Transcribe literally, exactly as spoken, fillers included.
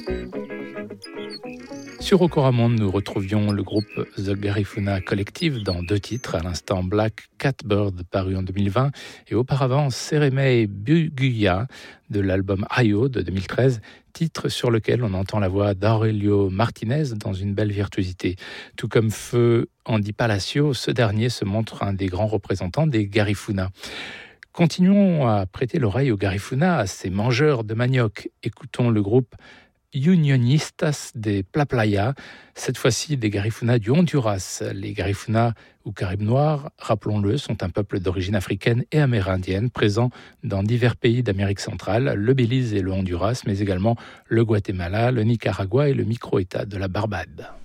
Sur Okoramonde, nous retrouvions le groupe The Garifuna Collective dans deux titres, à l'instant Black Catbird paru en deux mille vingt et auparavant Sereme Buguya de l'album Ayo de deux mille treize, titre sur lequel on entend la voix d'Aurelio Martinez dans une belle virtuosité. Tout comme Feu Andy Palacio, ce dernier se montre un des grands représentants des Garifuna. Continuons à prêter l'oreille aux Garifuna, à ces mangeurs de manioc. Écoutons le groupe Unionistas de Plaplaya, cette fois-ci des Garifuna du Honduras. Les Garifuna ou Caraïbes noirs, rappelons-le, sont un peuple d'origine africaine et amérindienne, présent dans divers pays d'Amérique centrale, le Belize et le Honduras, mais également le Guatemala, le Nicaragua et le micro-État de la Barbade.